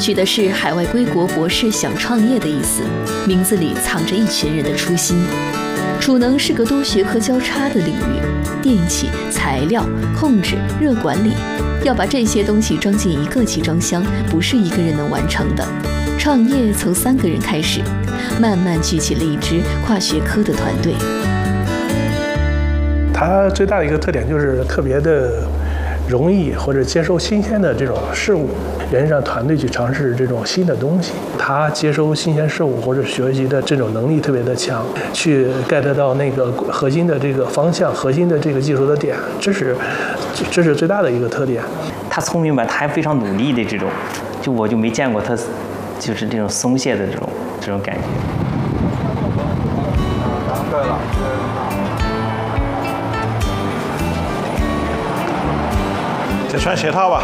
取的是海外归国博士想创业的意思，名字里藏着一群人的初心。储能是个多学科交叉的领域，电气、材料、控制、热管理，要把这些东西装进一个集装箱，不是一个人能完成的。创业从3个人开始，慢慢聚起了一支跨学科的团队。 它最大的一个特点就是特别的容易或者接受新鲜的这种事物，愿意让团队去尝试这种新的东西。他接收新鲜事物或者学习的这种能力特别的强，去 get 到那个核心的这个方向、核心的这个技术的点，这是最大的一个特点。 他聪明吧，他还非常努力的这种，我就没见过他就是这种松懈的这种感觉。对了。 再穿鞋套吧。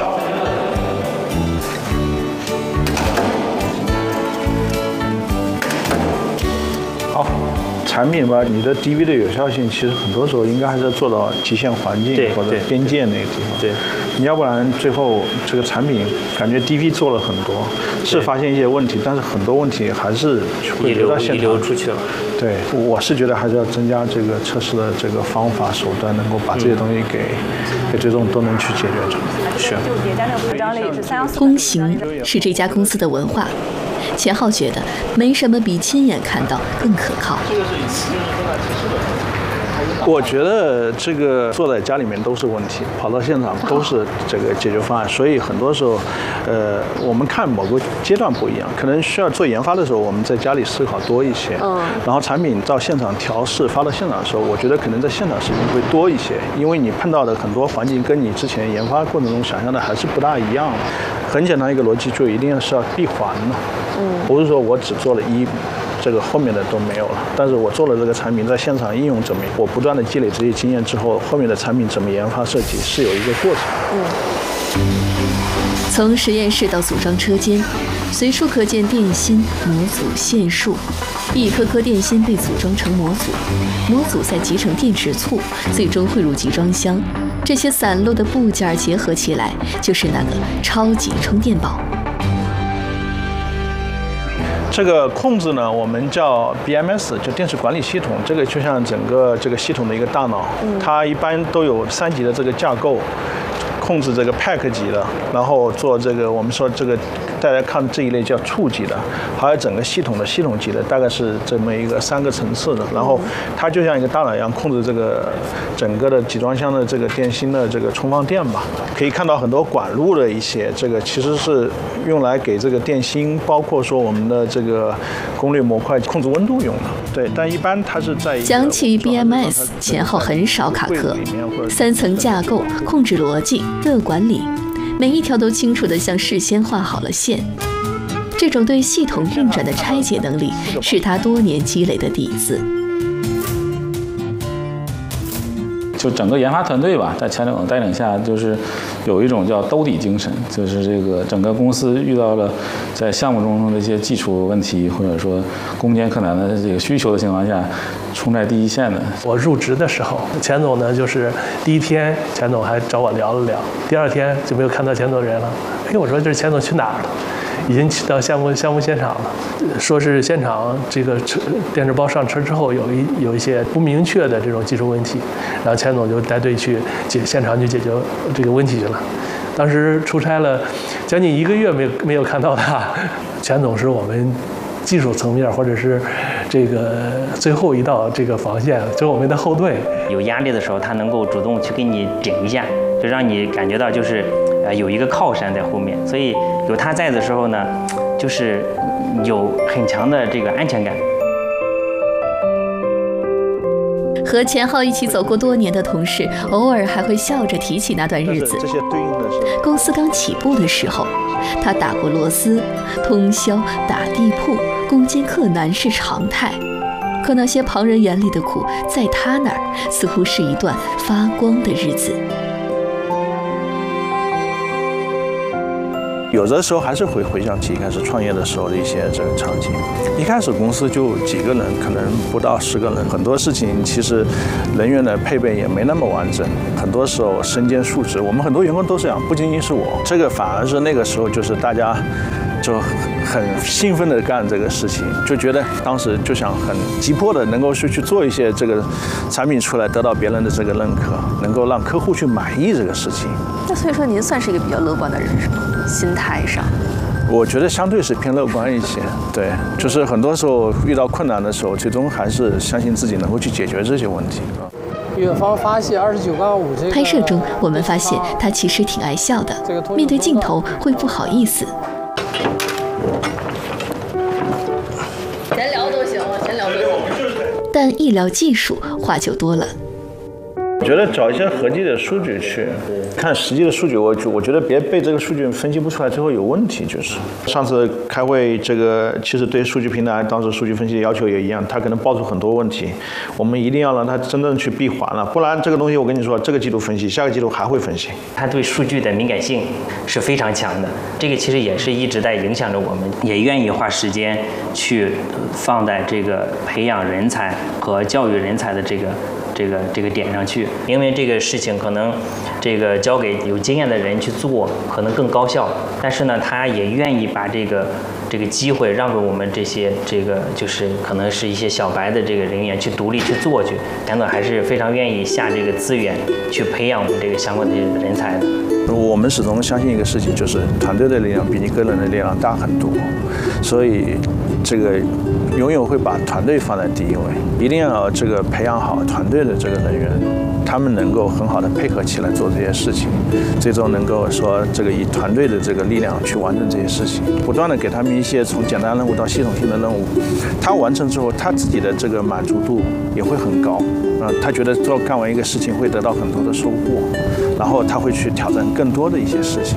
好，产品吧，你的 DV 的有效性，其实很多时候应该还是要做到极限环境或者边界那个地方。 对， 你要不然最后这个产品感觉 DV 做了很多，是发现一些问题，但是很多问题还是会流到现场遗留出去了。 对，我是觉得还是要增加这个测试的这个方法手段，能够把这些东西给最终都能去解决成。 是。 通行是这家公司的文化。钱浩觉得没什么比亲眼看到更可靠。 我觉得这个坐在家里面都是问题，跑到现场都是这个解决方案。所以很多时候，我们看某个阶段不一样，可能需要做研发的时候，我们在家里思考多一些。然后产品到现场调试发到现场的时候，我觉得可能在现场时间会多一些，因为你碰到的很多环境跟你之前研发过程中想象的还是不大一样。很简单一个逻辑，就一定是要闭环的。不是说我只做了这个后面的都没有了，但是我做了这个产品在现场应用怎么，我不断的积累这些经验之后，后面的产品怎么研发设计是有一个过程。 从实验室到组装车间，随处可见电芯、模组、线束，一颗颗电芯被组装成模组，模组再集成电池簇，最终汇入集装箱。这些散落的部件结合起来，就是那个超级充电宝。 这个控制呢，我们叫 BMS， 就电池管理系统。这个就像整个这个系统的一个大脑，它一般都有3级的这个架构，控制这个 pack 级的，然后做这个我们说这个大家看这一类叫处级的，还有整个系统的系统级的，大概是这么一个3个层次的。然后它就像一个大脑一样，控制这个整个的集装箱的这个电芯的这个充放电吧。可以看到很多管路的一些这个其实是用来给这个电芯，包括说我们的这个功率模块控制温度用的。对，但一般它是在讲起 BMS， 前后很少卡壳，3层架构，控制逻辑，热管理，每一条都清楚地像事先画好了线。这种对系统运转的拆解能力，是他多年积累的底子。 就整个研发团队吧，在钱总带领下，就是有一种叫兜底精神，就是这个整个公司遇到了在项目中的一些基础问题，或者说攻坚克难的这个需求的情况下，冲在第一线的。 我入职的时候，钱总呢就是第1天，钱总还找我聊了聊，第2天就没有看到钱总人了。我说这钱总去哪儿了？已经去到项目现场了，说是现场这个电池包上车之后有一些不明确的这种技术问题，然后钱总就带队去现场去解决这个问题去了。当时出差了将近1个月没有看到他，钱总是我们技术层面或者是这个最后一道这个防线，就是我们的后盾。 有压力的时候，他能够主动去给你顶一下，就让你感觉到就是有一个靠山在后面，所以有他在的时候呢，就是有很强的这个安全感。 和钱浩一起走过多年的同事，偶尔还会笑着提起那段日子。 这些对应的是公司刚起步的时候，他打过螺丝、通宵、打地铺，攻坚克难是常态。可那些旁人眼里的苦，在他那儿似乎是一段发光的日子。 有的时候还是会回想起一开始创业的时候的一些这个场景。一开始公司就几个人，可能不到10个人，很多事情其实人员的配备也没那么完整，很多时候身兼数职。我们很多员工都是这样，不仅仅是我，这个反而是那个时候就是大家时候很兴奋的干这个事情，就觉得当时就想很急迫的能够去做一些这个产品出来，得到别人的这个认可，能够让客户去满意这个事情。 那所以说您算是一个比较乐观的人是吗？心态上？ 我觉得相对是偏乐观一些，对，就是很多时候遇到困难的时候，最终还是相信自己能够去解决这些问题。 远方发现29.5这个。 拍摄中，我们发现他其实挺爱笑的，面对镜头会不好意思。 闲聊都行，闲聊都行。 但一聊技术，话就多了。 我觉得找一些合计的数据去看实际的数据，我觉得别被这个数据分析不出来，最后有问题。就是上次开会，这个其实对数据平台当时数据分析的要求也一样，它可能爆出很多问题，我们一定要让它真正去闭环了，不然这个东西我跟你说，这个季度分析，下个季度还会分析。 它对数据的敏感性是非常强的，这个其实也是一直在影响着我们，也愿意花时间去放在这个培养人才和教育人才的这个点上去，因为这个事情可能这个交给有经验的人去做可能更高效，但是呢，他也愿意把这个机会让给我们这些就是可能是一些小白的这个人员去独立去做去，前总还是非常愿意下这个资源去培养我们这个相关的人才的。 我们始终相信一个事情，就是团队的力量比你个人的力量大很多，所以这个永远会把团队放在第一位，一定要这个培养好团队的这个人员，他们能够很好的配合起来做这些事情，最终能够说这个以团队的这个力量去完成这些事情，不断的给他们一些从简单任务到系统性的任务，他完成之后，他自己的这个满足度也会很高，他觉得干完一个事情会得到很多的收获，然后他会去挑战更多的一些事情。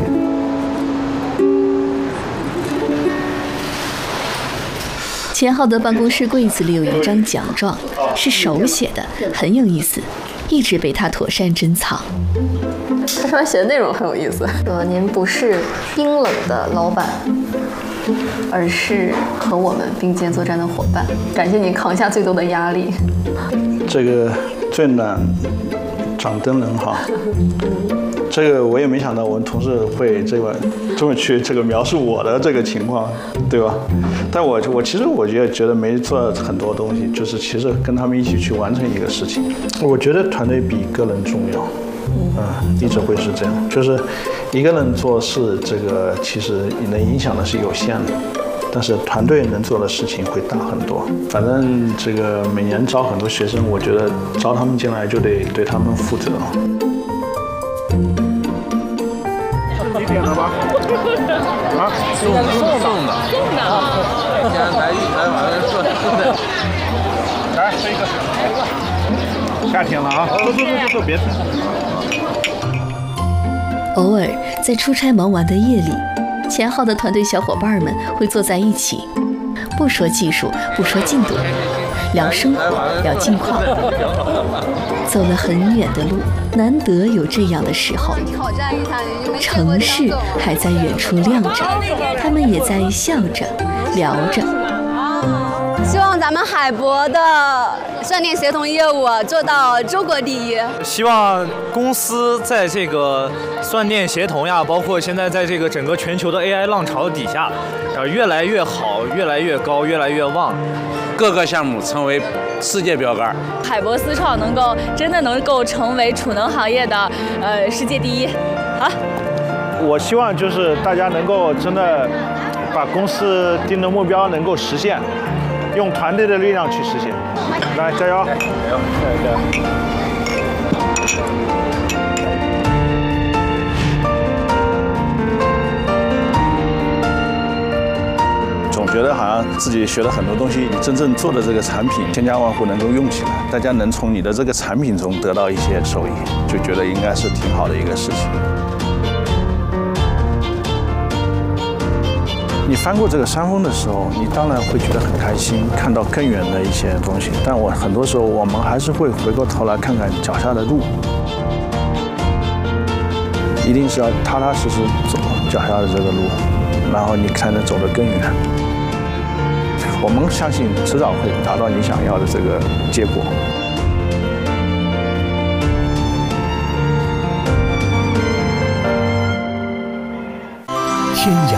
钱浩的办公室柜子里有一张奖状，是手写的，很有意思，一直被他妥善珍藏。 他上面写的内容很有意思，说您不是冰冷的老板，而是和我们并肩作战的伙伴。感谢您扛下最多的压力。 这个最难掌灯人哈，这个我也没想到我们同事会这么去描述我的这个情况，对吧？但我其实我觉得没做很多东西，就是其实跟他们一起去完成一个事情。我觉得团队比个人重要，一直会是这样，就是一个人做事，这个其实能影响的是有限的。但是团队能做的事情会大很多。反正这个每年招很多学生，我觉得招他们进来就得对他们负责。 你点了吧？啊，送的。今天来晚上送的。来吃一个。夏天了啊，坐，别吃。 偶尔在出差忙完的夜里，钱浩的团队小伙伴们会坐在一起，不说技术，不说进度，聊生活，聊近况。走了很远的路，难得有这样的时候。城市还在远处亮着，他们也在笑着，聊着。 希望咱们海博的算电协同业务做到中国第一。 希望公司在这个算电协同呀，包括现在在这个整个全球的 AI 浪潮底下，越来越好，越来越高，越来越旺， 各个项目成为世界标杆。 海博思创真的能够成为储能行业的世界第一。好， 我希望就是大家能够真的把公司定的目标能够实现。用团队的力量去实现，来加油！加油！总觉得好像自己学了很多东西，真正做的这个产品千家万户能够用起来，大家能从你的这个产品中得到一些收益，就觉得应该是挺好的一个事情。你翻过这个山峰的时候，你当然会觉得很开心，看到更远的一些东西。但很多时候，我们还是会回过头来看看脚下的路，一定是要踏踏实实走脚下的这个路，然后你才能走得更远。我们相信，迟早会达到你想要的这个结果。 天